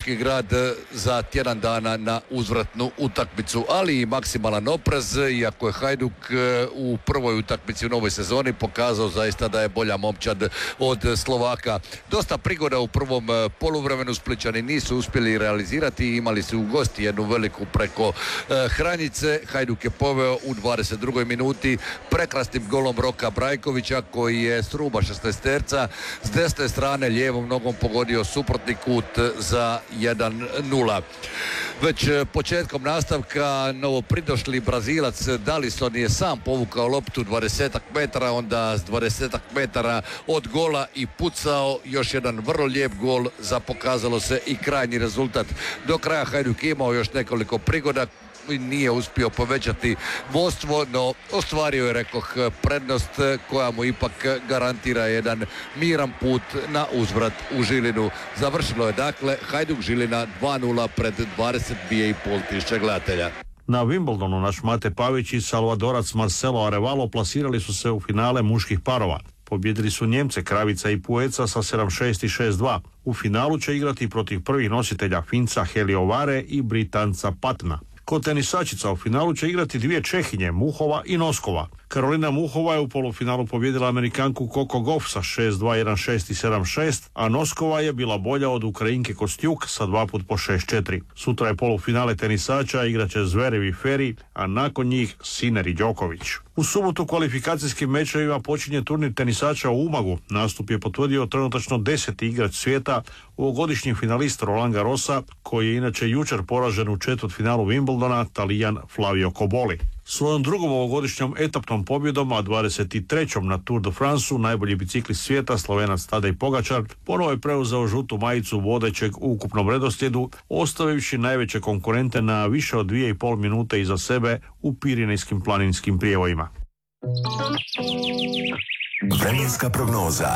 Američki grad za tjedan dana na uzvratnu utakmicu, ali i maksimalan oprez, iako je Hajduk u prvoj utakmici u novoj sezoni pokazao zaista da je bolja momčad od Slovaka. Dosta prigoda u prvom poluvremenu, Splićani nisu uspjeli realizirati, imali su u gosti jednu veliku preko Hranjice. Hajduk je poveo u 22. minuti prekrasnim golom Roka Brajkovića, koji je s ruba 16-terca s desne strane lijevom nogom pogodio suprotni kut za 1-0. Već početkom nastavka novopridošli Brazilac Dallison je sam povukao loptu 20 metara, onda s 20 metara od gola i pucao još jedan vrlo lijep gol za pokazalo se i krajnji rezultat. Do kraja Hajduk imao još nekoliko prigoda, nije uspio povećati vodstvo, no ostvario je, rekoh, prednost koja mu ipak garantira jedan miran put na uzvrat u Žilinu. Završilo je dakle Hajduk Žilina 2-0 pred 22.500 gledatelja. Na Wimbledonu naš Mate Pavić i Salvadorac Marcelo Arevalo plasirali su se u finale muških parova. Pobjedili su Njemce Kravica i Pueca sa 7-6 i 6-2. U finalu će igrati protiv prvih nositelja Finca Heliovare i Britanca Patna. Kod tenisačica u finalu će igrati dvije Čehinje, Muhova i Noskova. Karolina Muhova je u polufinalu pobjedila Amerikanku Coco Gauff sa 6-2, 1-6 i 7-6, a Noskova je bila bolja od Ukrajinke Kostjuk sa 2 put po 6-4. Sutra je polufinale tenisača, igraće Zverev i Ferry, a nakon njih Sinner i Đoković. U subotu kvalifikacijskim mečevima počinje turnir tenisača u Umagu. Nastup je potvrdio trenutačno 10. igrač svijeta, ovogodišnji finalist Roland Garrosa, koji je inače jučer poražen u četvrtfinalu Wimbledona, Talijan Flavio Cobolli. Svojom drugom ovogodišnjom etapnom pobjedom, a 23. na Tour de France-u, najbolji biciklist svijeta, Slovenac Tadej Pogačar, ponovo je preuzeo žutu majicu vodećeg u ukupnom redoslijedu, ostavivši najveće konkurente na više od 2,5 minute iza sebe u pirinejskim planinskim prijevojima. Vremenska prognoza.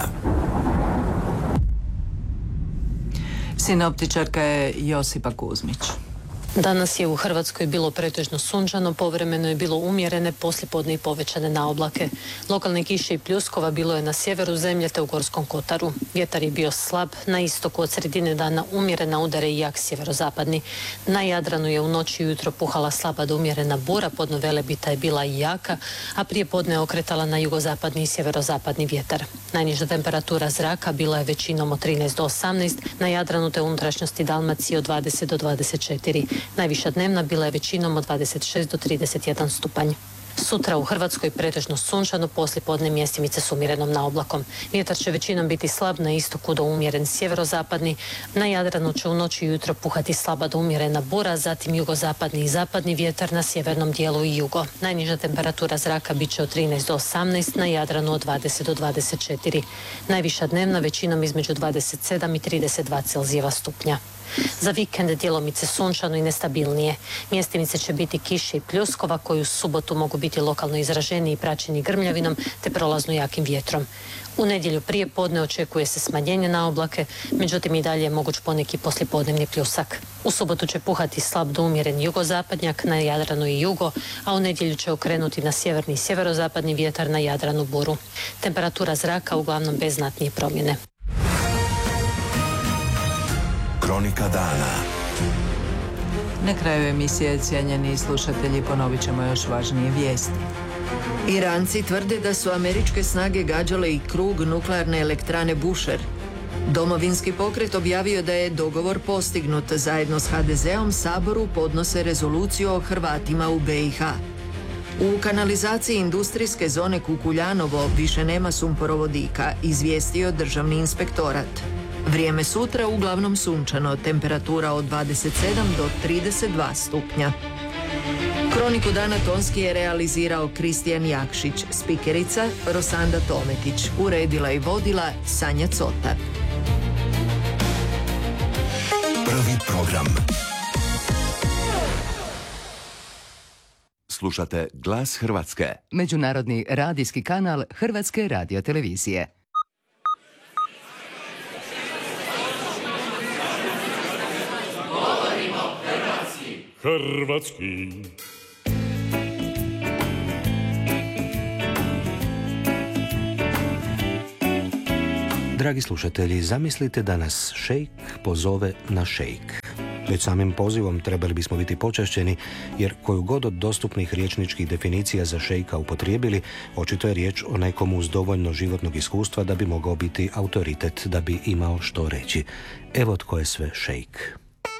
Sinoptičarka je Josipa Kuzmić. Danas je u Hrvatskoj bilo pretežno sunčano, povremeno je bilo umjerene, poslijepodne i povećane naoblake. Lokalne kiše i pljuskova bilo je na sjeveru zemlje te u Gorskom kotaru. Vjetar je bio slab, na istoku od sredine dana umjerena udare i jak sjeverozapadni. Na Jadranu je u noći i ujutro puhala slaba do umjerena bura, podno Velebita je bila i jaka, a prije podne okretala na jugozapadni i sjeverozapadni vjetar. Najniža temperatura zraka bila je većinom od 13 do 18, na Jadranu te unutrašnjosti Dalmacije od 20 do 24. Najviša dnevna bila je većinom od 26 do 31 stupanj. Sutra u Hrvatskoj pretežno sunčano, poslijepodne mjestimice s umjerenom naoblakom. Vjetar će većinom biti slab, na istoku do umjeren sjeverozapadni. Na Jadranu će u noći i ujutro puhati slaba do umjerena bura, zatim jugozapadni i zapadni vjetar, na sjevernom dijelu i jugo. Najniža temperatura zraka bit će od 13 do 18, na Jadranu od 20 do 24. Najviša dnevna većinom između 27 i 32 Celzijeva stupnja. Za vikend djelomice sunčano i nestabilnije. Mjestimice će biti kiše i pljuskova koji u subotu mogu biti lokalno izraženi i praćeni grmljavinom te prolazno jakim vjetrom. U nedjelju prije podne očekuje se smanjenje na oblake, međutim i dalje je moguć poneki poslijepodnevni pljusak. U subotu će puhati slab do umjeren jugozapadnjak, na Jadranu i jugo, a u nedjelju će okrenuti na sjeverni i sjeverozapadni vjetar, na Jadranu buru. Temperatura zraka uglavnom bez znatnije promjene. Kronika dana. Na kraju emisije, cijenjeni slušatelji, ponovit ćemo još važnije vijesti. Iranci tvrde da su američke snage gađale i krug nuklearne elektrane Bushehr. Domovinski pokret objavio da je dogovor postignut. Zajedno s HDZ-om Saboru podnose rezoluciju o Hrvatima u BiH. U kanalizaciji industrijske zone Kukuljanovo više nema sumporovodika, izvijestio Državni inspektorat. Vrijeme sutra uglavnom sunčano, temperatura od 27 do 32 stupnja. Kroniku dana tonski je realizirao Kristijan Jakšić, spikerica Rosanda Tometić, uredila i vodila Sanja Cota. Prvi program. Slušate Glas Hrvatske. Međunarodni radijski kanal Hrvatske radiotelevizije. Hrvatski. Dragi slušatelji, zamislite da nas šejk pozove na šejk. Već samim pozivom trebali bismo biti počašćeni, jer koju god od dostupnih riječničkih definicija za šejka upotrijebili, očito je riječ o nekom uz dovoljno životnog iskustva da bi mogao biti autoritet, da bi imao što reći. Evo tko je sve šejk.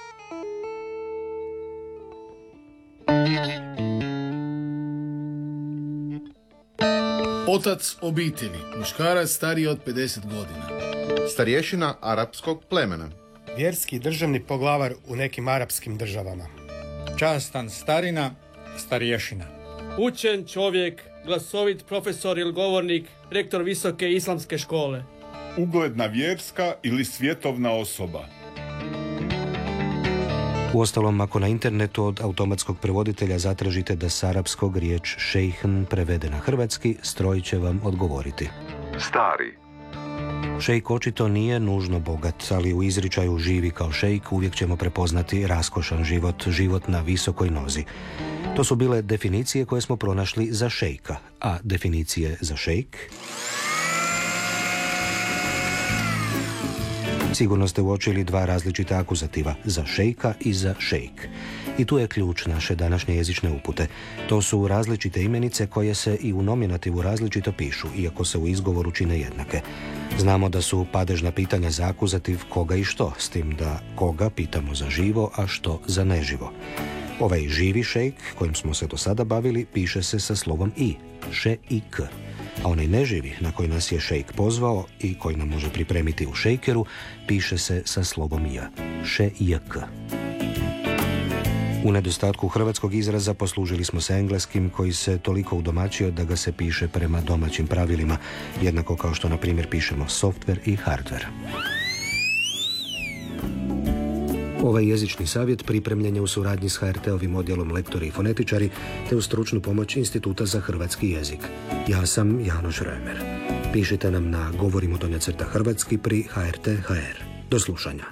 Otac obitelji, muškarac stariji od 50 godina. Starješina arapskog plemena. Vjerski državni poglavar u nekim arapskim državama. Častan starina, starješina. Učen čovjek, glasovit profesor ili govornik, rektor visoke islamske škole. Ugledna vjerska ili svjetovna osoba. Uostalom, ako na internetu od automatskog prevoditelja zatražite da s arapskog riječ šejhn prevede na hrvatski, stroj će vam odgovoriti. Stari. Šejk očito nije nužno bogat, ali u izričaju živi kao šejk uvijek ćemo prepoznati raskošan život, život na visokoj nozi. To su bile definicije koje smo pronašli za šejka, a definicije za šejk... Sigurno ste uočili dva različita akuzativa, za šejka i za šejk. I tu je ključ naše današnje jezične upute. To su različite imenice koje se i u nominativu različito pišu, iako se u izgovoru čine jednake. Znamo da su padežna pitanja za akuzativ koga i što, s tim da koga pitamo za živo, a što za neživo. Ovaj živi šejk, kojim smo se do sada bavili, piše se sa slovom i, še i k. A onaj neživi, na koji nas je šejk pozvao i koji nam može pripremiti u šejkeru, piše se sa slovom j, še j k. U nedostatku hrvatskog izraza poslužili smo se engleskim, koji se toliko udomaćio da ga se piše prema domaćim pravilima, jednako kao što, na primjer, pišemo software i hardware. Ovaj jezični savjet pripremljen je u suradnji s HRT-ovim odjelom Lektori i fonetičari te uz stručnu pomoć Instituta za hrvatski jezik. Ja sam Janoš Römer. Pišite nam na govorimo_hrvatski pri HRT.hr. Do slušanja.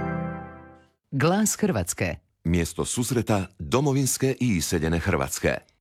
Glas Hrvatske. Mjesto susreta domovinske i iseljene Hrvatske.